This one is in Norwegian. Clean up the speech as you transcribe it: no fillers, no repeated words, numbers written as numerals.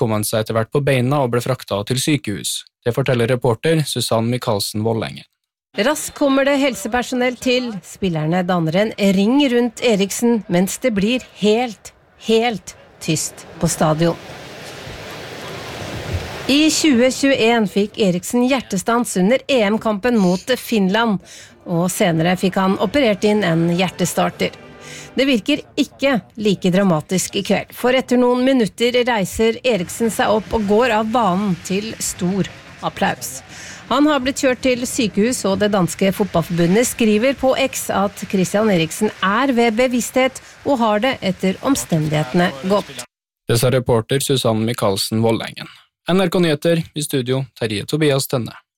kom han seg etter hvert på beina og ble fraktet til sykehus. Det forteller reporter Susanne Michaelsen Vollengen. Raskt kommer det helsepersonell til. Spillerne danner en ring rundt Eriksen, mens det blir helt tyst på stadion. I 2021 fikk Eriksen hjertestans under EM-kampen mot Finland, og senere fikk han operert inn en hjertestarter. Det virker ikke like dramatisk i kveld, for etter noen minutter reiser Eriksen seg opp og går av banen til stor applaus. Han har blitt kjørt til sykehus, og det danske fotballforbundet skriver på X at Christian Eriksen er ved bevissthet og har det etter omstendighetene godt. Det sa reporter Susanne Michaelsen Vollengen. NRK Nyheter, i studio Terje Tobias Tønne.